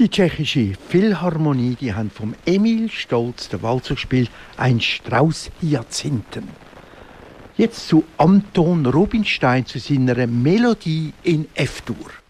Die tschechische Philharmonie, die haben vom Emil Stolz den Walzer gespielt, ein Strauß Hyazinthen. Jetzt zu Anton Rubinstein zu seiner Melodie in F-Dur.